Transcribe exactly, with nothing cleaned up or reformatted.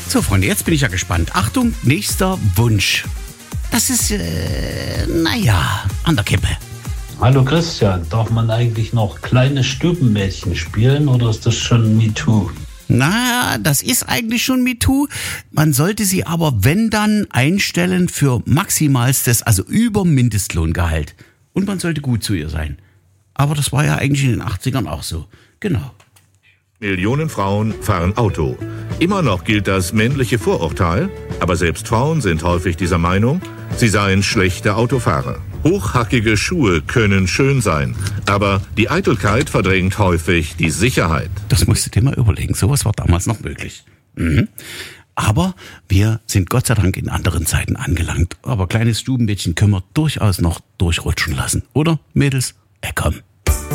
So, Freunde, jetzt bin ich ja gespannt. Achtung, nächster Wunsch. Das ist, äh, naja, an der Kippe. Hallo Christian, darf man eigentlich noch kleine Stubenmädchen spielen oder ist das schon MeToo? Na, das ist eigentlich schon MeToo. Man sollte sie aber, wenn dann, einstellen für maximalstes, also über Mindestlohngehalt. Und man sollte gut zu ihr sein. Aber das war ja eigentlich in den achtzigern auch so. Genau. Millionen Frauen fahren Auto. Immer noch gilt das männliche Vorurteil, aber selbst Frauen sind häufig dieser Meinung, sie seien schlechte Autofahrer. Hochhackige Schuhe können schön sein, aber die Eitelkeit verdrängt häufig die Sicherheit. Das musst du dir mal überlegen, sowas war damals noch möglich. Mhm. Aber wir sind Gott sei Dank in anderen Zeiten angelangt. Aber kleines Stubenmädchen können wir durchaus noch durchrutschen lassen, oder, Mädels? Äh, komm.